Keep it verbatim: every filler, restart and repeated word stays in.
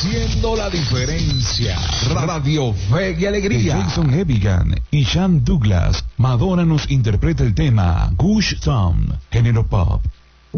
haciendo la diferencia. Radio Fe y Alegría. De Jason Evigan y Sean Douglas, Madonna nos interpreta el tema Gush Town, género pop.